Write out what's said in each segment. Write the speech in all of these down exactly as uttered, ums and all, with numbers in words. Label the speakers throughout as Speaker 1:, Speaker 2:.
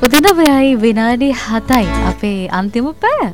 Speaker 1: උදේනවයි විනාඩි හතයි අපේ අන්තිම පැය.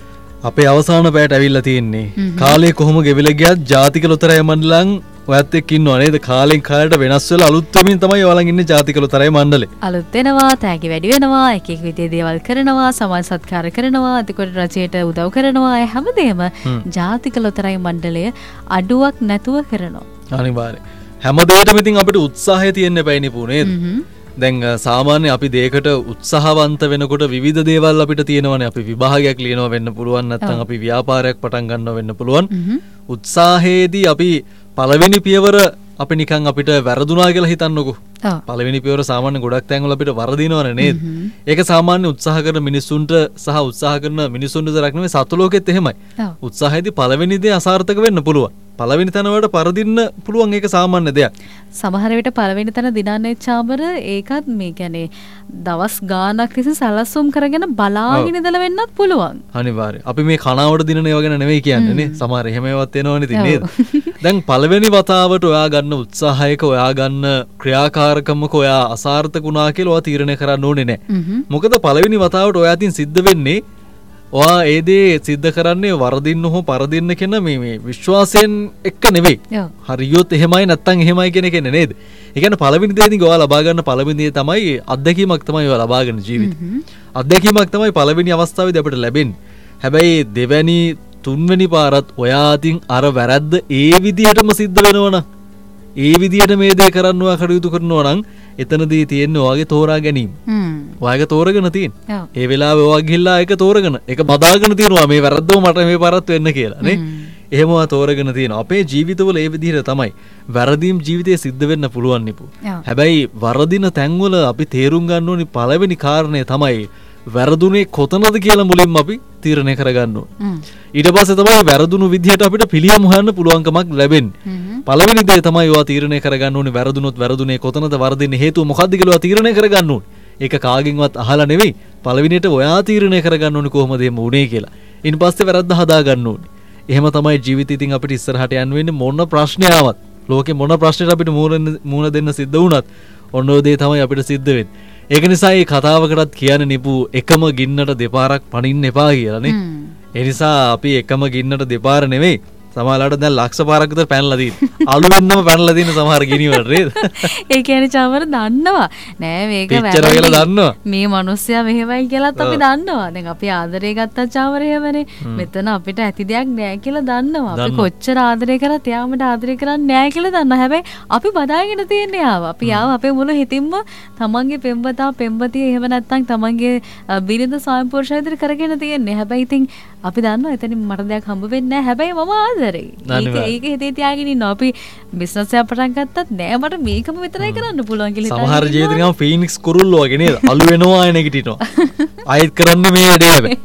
Speaker 2: අපේ අවසාන පැයට ඇවිල්ලා තියෙන්නේ. කාලේ කොහොම ගෙවිලා ගියත් ජාතික ලොතරැයි මණ්ඩලං ඔයත් එක්ක ඉන්නව නේද? කාලෙන් කාලයට වෙනස් වෙලා අලුත් වෙමින් තමයි ඔයාලන් ඉන්නේ ජාතික ලොතරැයි මණ්ඩලේ.
Speaker 1: අලුත් වෙනවා, තෑගි වැඩි වෙනවා, එක එක විදිහේ දේවල් කරනවා, සමාජ සත්කාර කරනවා, එතකොට රජයට උදව් කරනවා. ඒ හැමදේම ජාතික ලොතරැයි මණ්ඩලය අඩුවක් නැතුව කරනවා.
Speaker 2: අනිවාර්යයෙන්. හැමදේටම ඉතින් අපිට උත්සාහය තියෙන්න එපා නේ නේද? දැන් සාමාන්‍ය අපි දෙයකට උත්සාහවන්ත වෙනකොට විවිධ දේවල් අපිට තියෙනවානේ. අපි විභාගයක් ලියනවා වෙන්න පුළුවන්, නැත්නම් අපි ව්‍යාපාරයක් පටන් ගන්නවා වෙන්න පුළුවන්. උත්සාහයේදී අපි පළවෙනි පියවර අපි නිකන් අපිට වැරදුනා කියලා හිතන්නකෝ. පළවෙනි පියවර සාමාන්‍ය ගොඩක් තැන්වල අපිට වරදිනවනේ නේද? ඒක සාමාන්‍ය උත්සාහ කරන මිනිස්සුන්ට සහ උත්සාහ කරන මිනිස්සුන්ට විතරක් නෙමෙයි සතු ලෝකෙත් එහෙමයි. උත්සාහයේදී පළවෙනි දේ අසාර්ථක වෙන්න පුළුවන්. පළවෙනි තැන වලට පරදින්න පුළුවන්, ඒක සාමාන්‍ය දෙයක්.
Speaker 1: සමහර විට පළවෙනි තැන දිනන්නේ චාබර ඒකත් මේ කියන්නේ දවස් ගාණක් තිස්සේ සලස්සුම් කරගෙන බලාගෙන ඉඳලා වෙන්නත් පුළුවන්.
Speaker 2: අනිවාර්යයෙන්. අපි මේ කනාවට දිනන ඒවා ගැන නෙමෙයි කියන්නේ නේ. සමහර එහෙම ඒවාත් එනවනේ ඉතින් නේද? දැන් පළවෙනි වතාවට ඔයා ගන්න උත්සාහයක ඔයා ගන්න ක්‍රියාකාරකමක ඔයා අසාර්ථක වුණා කියලා ඔයා තීරණය කරන්න ඕනේ නැහැ. මොකද පළවෙනි වතාවට ඔයා තින් සිද්ධ වෙන්නේ ඔයා ඒ දේ සිද්ධ කරන්නේ වරදින්න හෝ පරදින්න කියන මේ මේ විශ්වාසයෙන් එක්ක නෙවෙයි. හරියොත් එහෙමයි නැත්තම් එහෙමයි කියන එක නේද? ඒ කියන්නේ පළවෙනි දේදී ඔයා ලබා ගන්න පළවෙනි දේ තමයි අත්දැකීමක් තමයි ඔයා ලබා ගන්න ජීවිතේ. අත්දැකීමක් තමයි පළවෙනි අවස්ථාවේදී අපිට ලැබෙන්නේ. හැබැයි දෙවැනි තුන්වෙනි පාරත් ඔයා අතින් අර වැරද්ද ඒ විදිහටම සිද්ධ වෙනවනම්, ඒ විදිහට මේ දේ කරන්න ඔයා කටයුතු කරනවා නම් එතනදී තියෙන්නේ ඔයාගේ තෝරා ගැනීම. ඔයාගේ තෝරගෙන තියෙන. ඒ වෙලාවේ ඔයා ගිහිල්ලා ඒක තෝරගෙන ඒක බදාගෙන තියෙනවා මේ වැරද්දම මට මේ පාරත් වෙන්න කියලා නේ. එහෙම ඔයා තෝරගෙන තියෙනවා. අපේ ජීවිතවල ඒ විදිහට තමයි වැරදීම් ජීවිතේ සිද්ධ වෙන්න පුළුවන් නිපු. හැබැයි වරදින තැන්වල අපි තේරුම් ගන්න ඕනි පළවෙනි කාරණය තමයි වැරදුනේ කොතනද කියලා මුලින්ම අපි තීරණය කරගන්න ඕනේ. ඊට පස්සේ තමයි වැරදුණු විදිහට අපිට පිළියම් හොයන්න පුළුවන්කමක් ලැබෙන්නේ. පළවෙනි දේ තමයි ඔයා තීරණය කරගන්න ඕනේ වැරදුනොත් වැරදුනේ කොතනද වරදින්නේ හේතුව මොකක්ද කියලා ඔයා තීරණය කරගන්න ඕනේ. ඒක කාගෙන්වත් අහලා නෙවෙයි. පළවෙනියට ඔයා තීරණය කරගන්න ඕනේ කොහොමද එහෙම වුනේ කියලා. ඊට පස්සේ වැරද්ද හදා ගන්න ඕනේ. එහෙම තමයි ජීවිතේ ඉතින් අපිට ඉස්සරහට යන්න වෙන්නේ. මොන ප්‍රශ්නය ආවත් ලෝකේ මොන ප්‍රශ්නෙට අපිට මූණ දෙන්න සිද්ධ වුණත් ඔන්න ඔය දේ තමයි අපිට සිද්ධ වෙන්නේ. ඒක නිසා මේ කතාවකටත් කියන්නේ නිපු එකම ගින්නට දෙපාරක් පනින්න එපා කියලා නේ. ඒ නිසා අපි එකම ගින්නට දෙපාර නෙවෙයි සමහරවිට දැන් ලක්ෂ පාරක් විතර පැනලා තියෙනවා. අලු වෙන්නම පැනලා තියෙන සමහර ගිනි වල නේද?
Speaker 1: ඒ කියන්නේ චාමර දන්නවා. නෑ මේක
Speaker 2: වැරදි කියලා දන්නවා.
Speaker 1: මේ මිනිස්සයා මෙහෙමයි කියලාත් අපි දන්නවා. දැන් අපි ආදරේ ගත්තා චාමර එහෙමනේ. මෙතන අපිට ඇති දෙයක් නෑ කියලා දන්නවා. අපි කොච්චර ආදරේ කරත් යාමට ආදරේ කරන්නේ නෑ කියලා දන්නවා. හැබැයි අපි බදාගෙන තියන්නේ ආව. අපි ආව අපේ මුළු හිතින්ම තමන්ගේ පෙම්වතා පෙම්වතිය එහෙම නැත්නම් තමන්ගේ බිරිඳ ස්වාමි පුරුෂය විතර කරගෙන තියන්නේ. හැබැයි ඉතින් අපි දන්නවා එතනින් මට දෙයක් හම්බ වෙන්නේ නෑ. හැබැයි මම ආදරේ. ඒක ඒක හිතේ තියාගෙන ඉන්නවා. අපි බිස්නස් එක පටන් ගත්තත් නෑ මට මේකම විතරයි කරන්න පුළුවන් කියලා හිතනවා.
Speaker 2: සමහර ජීවිතේ නිකන් ෆීනික්ස් කුරුල්ලෝ වගේ නේද? අලු වෙනවා ආයෙ නැගිටිනවා. ආයෙත් කරන්නේ මේ වැඩේ හැබැයි.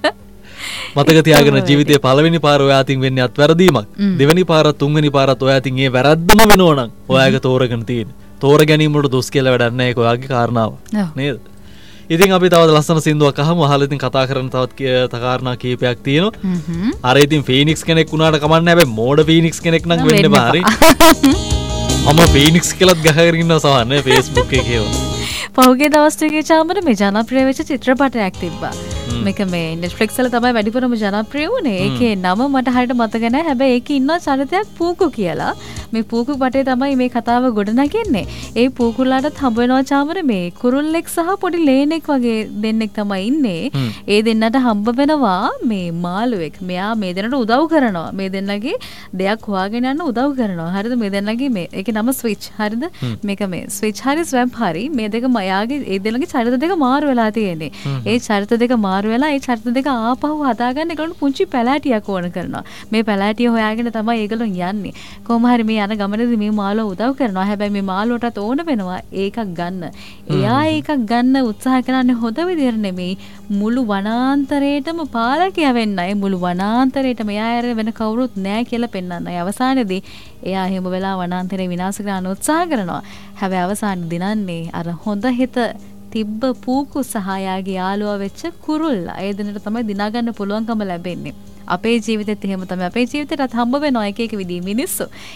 Speaker 2: මතක තියාගන්න ජීවිතේ පළවෙනි පාර ඔයා අතින් වෙන්නේ අත්වැරදීමක්. දෙවෙනි පාරත් තුන්වෙනි පාරත් ඔයා අතින් ඒ වැරද්දම වෙනවනම් ඔයාගේ තෝරගෙන තියෙන්නේ. තෝර ගැනීම වල දොස් කියලා වැඩක් නෑ. ඒක ඔයාගේ කාරණාව. නේද? ඉතින් අපි තවත් ලස්සන සින්දුවක් අහමු. අහලා ඉතින් කතා කරන තවත් කාරණා කීපයක් තියෙනවා. අර ඉතින් ෆීනික්ස් කෙනෙක් වුණාට කමන්නේ නැහැ. හැබැයි මෝඩ ෆීනික්ස් කෙනෙක් නම් වෙන්න බෑ. හරි. මම ෆීනික්ස් කියලාත් ගහගෙන ඉන්නවා සමහරනේ Facebook එකේ ඒවා.
Speaker 1: පහුගිය දවස් ටිකේ චාමර මේ ජනප්‍රිය වෙච්ච චිත්‍රපටයක් තිබ්බා. මේක මේ Netflix වල තමයි වැඩිපුරම ජනප්‍රිය වුණේ. ඒකේ නම මට හරියට මතක නැහැ. හැබැයි ඒකේ ඉන්නවා චරිතයක් පූකු කියලා. මේ පූකු පටේ තමයි මේ කතාව ගොඩනගන්නේ. ඒ පූකුලාටත් හම්බ වෙනවා චාමර මේ කුරුල්ලෙක් සහ පොඩි ලේනෙක් වගේ දෙන්නෙක් තමයි ඉන්නේ. ඒ දෙන්නට හම්බ වෙනවා මේ මාළුවෙක්. මෙයා මේ දෙන්නට උදව් කරනවා. මේ දෙන්නගේ දෙයක් හොයාගෙන යන්න උදව් කරනවා. හරිද? මේ දෙන්නගේ මේ ඒකේ නම ස්විච්. හරිද? මේක මේ ස්විච් හරි ස්වැම්ප් හරි මේ දෙක මයාගේ ඒ දෙන්නගේ චරිත දෙක මාරු වෙලා තියෙන්නේ. ඒ චරිත දෙක මාරු වෙලා ඒ චරිත දෙක ආපහු හදාගන්න ඒගොල්ලෝ පුංචි පැලෑටියක් ඕන කරනවා. මේ පැලෑටිය හොයාගෙන තමයි ඒගොල්ලෝ යන්නේ. කොහොම හරි මේ යන ගමනේදී මේ මාළුව උදව් කරනවා. හැබැයි මේ මාළුවටත් ඕන වෙනවා ඒකක් ගන්න. එයා ඒකක් ගන්න උත්සාහ කරන්නේ හොඳ විදිහට නෙමෙයි මුළු වනාන්තරේටම පාලකයා වෙන්නයි. මුළු වනාන්තරේටම එයා ඇර වෙන කවුරුත් නැහැ කියලා පෙන්වන්නයි. අවසානයේදී එයා හැම වෙලාව වනාන්තරේ විනාශ කරන්න උත්සාහ කරනවා. හැබැයි අවසානයේ දිනන්නේ අර හොඳ හිත තිබ්බ පූකු සහායාගේ යාළුවා වෙච්ච කුරුල්ලා. ඒ දිනට තමයි දිනා ගන්න පුළුවන්කම ලැබෙන්නේ. අපේ ජීවිතෙත් එහෙම තමයි. අපේ ජීවිතේටත් හම්බ වෙනවා එක එක විදිහේ මිනිස්සු.